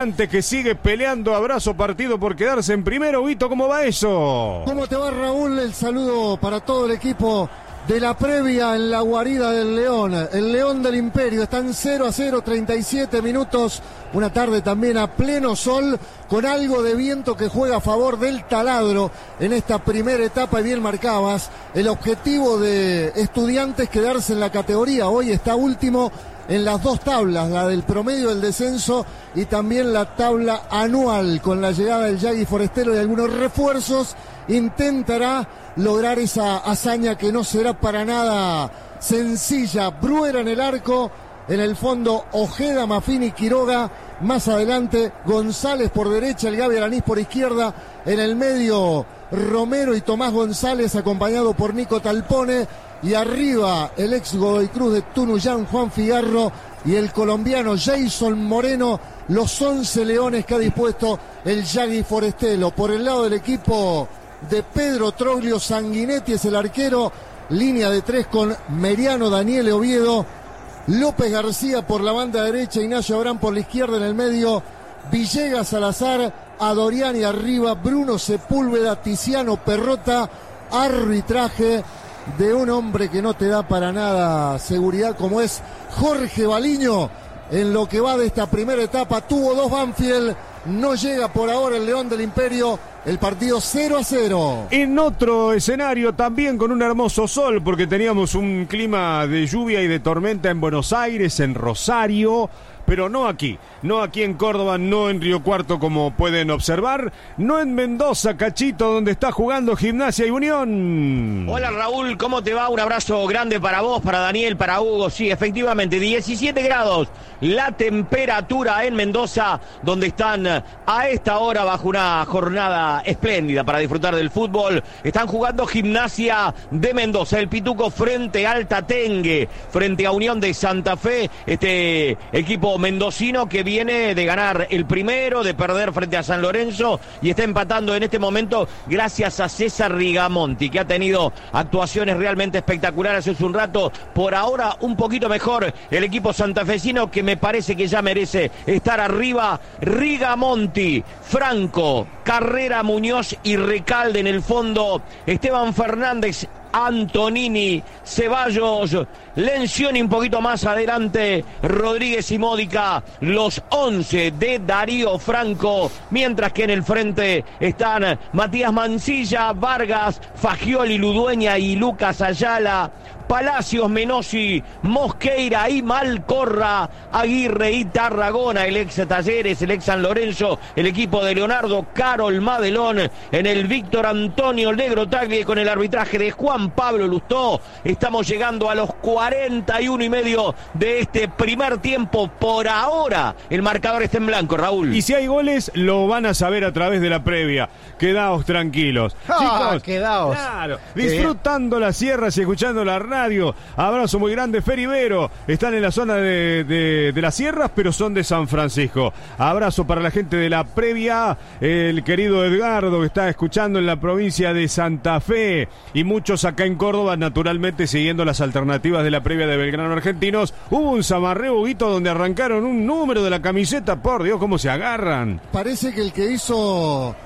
que sigue peleando abrazo partido por quedarse en primero. Vito, ¿cómo va eso? ¿Cómo te va, Raúl? El saludo para todo el equipo de la previa en la guarida del León. El León del Imperio está en 0-0, 37 minutos. Una tarde también a pleno sol, con algo de viento que juega a favor del taladro en esta primera etapa. Y bien marcabas, el objetivo de Estudiantes quedarse en la categoría. Hoy está último en las dos tablas, la del promedio del descenso y también la tabla anual. Con la llegada del Yagui Forestero y algunos refuerzos, intentará lograr esa hazaña que no será para nada sencilla. Bruera en el arco, en el fondo Ojeda, Mafini, Quiroga, más adelante González por derecha, el Gaby Alanís por izquierda, en el medio Romero y Tomás González acompañado por Nico Talpone, y arriba el ex Godoy Cruz de Tunuyán, Juan Figarro, y el colombiano Jason Moreno, los 11 leones que ha dispuesto el Yagui Forestelo. Por el lado del equipo de Pedro Troglio, Sanguinetti es el arquero, línea de tres con Meriano, Daniel Oviedo, López García por la banda derecha, Ignacio Abrán por la izquierda, en el medio Villegas, Salazar, Adoriani arriba, Bruno Sepúlveda, Tiziano Perrota. Arbitraje de un hombre que no te da para nada seguridad, como es Jorge Baliño. En lo que va de esta primera etapa tuvo dos Banfield, no llega por ahora el León del Imperio. El partido 0-0. En otro escenario también con un hermoso sol, porque teníamos un clima de lluvia y de tormenta en Buenos Aires, en Rosario, pero no aquí en Córdoba, no en Río Cuarto como pueden observar, no en Mendoza, Cachito, donde está jugando Gimnasia y Unión. Hola Raúl, ¿cómo te va? Un abrazo grande para vos, para Daniel, para Hugo. Sí, efectivamente, 17 grados la temperatura en Mendoza, donde están a esta hora bajo una jornada espléndida para disfrutar del fútbol. Están jugando Gimnasia de Mendoza, el Pituco frente al Tatengue, frente a Unión de Santa Fe, este equipo mendocino que viene de ganar el primero, de perder frente a San Lorenzo y está empatando en este momento gracias a César Rigamonti, que ha tenido actuaciones realmente espectaculares hace un rato. Por ahora un poquito mejor el equipo santafesino, que me parece que ya merece estar arriba. Rigamonti, Franco, Carrera, Muñoz y Recalde en el fondo, Esteban Fernández, Antonini, Ceballos, Lencioni un poquito más adelante, Rodríguez y Módica, los 11 de Darío Franco, mientras que en el frente están Matías Mancilla, Vargas, Fagioli, Ludueña y Lucas Ayala, Palacios, Menossi, Mosqueira y Malcorra, Aguirre y Tarragona, el ex Talleres, el ex San Lorenzo, el equipo de Leonardo Carol Madelón, en el Víctor Antonio Negro Tagli, con el arbitraje de Juan Pablo Lustó. Estamos llegando a los 41 y medio de este primer tiempo. Por ahora el marcador está en blanco, Raúl. Y si hay goles, lo van a saber a través de la previa. Quedaos tranquilos. Chicos, quedaos. Claro, disfrutando las sierras y escuchando la radio. Abrazo muy grande, Feribero. Están en la zona de las sierras, pero son de San Francisco. Abrazo para la gente de la previa. El querido Edgardo, que está escuchando en la provincia de Santa Fe. Y muchos acá en Córdoba, naturalmente siguiendo las alternativas de la previa de Belgrano Argentinos. Hubo un zamarreo, Huguito, donde arrancaron un número de la camiseta. Por Dios, cómo se agarran. Parece que el que hizo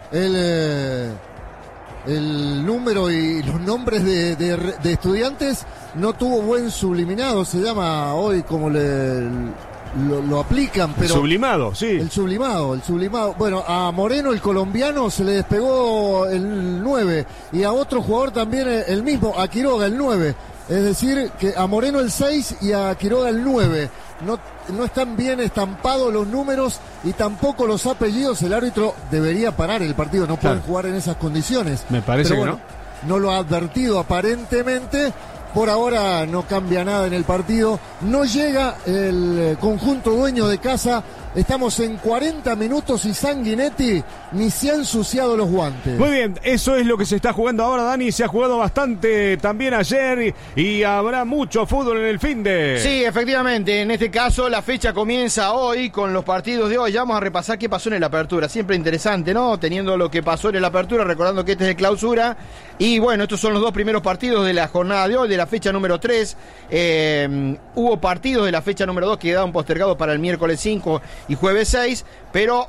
el número y los nombres de Estudiantes no tuvo buen subliminado, se llama hoy como lo aplican, pero Sublimado, sí. El sublimado. Bueno, a Moreno, el colombiano, se le despegó el 9 y a otro jugador también el mismo, a Quiroga el 9. Es decir, que a Moreno el 6 y a Quiroga el 9. No están bien estampados los números y tampoco los apellidos. El árbitro debería parar el partido, no pueden jugar en esas condiciones. Me parece. Pero bueno, que no lo ha advertido aparentemente. Por ahora no cambia nada en el partido. No llega el conjunto dueño de casa. Estamos en 40 minutos y Sanguinetti ni se ha ensuciado los guantes. Muy bien, eso es lo que se está jugando ahora, Dani. Se ha jugado bastante también ayer y habrá mucho fútbol en el finde. Sí, efectivamente. En este caso la fecha comienza hoy con los partidos de hoy. Ya vamos a repasar qué pasó en la apertura. Siempre interesante, ¿no? Teniendo lo que pasó en la apertura, recordando que este es de clausura. Y bueno, estos son los dos primeros partidos de la jornada de hoy, de la fecha número 3. Hubo partidos de la fecha número 2 que quedaron postergados para el miércoles 5 y jueves 6, pero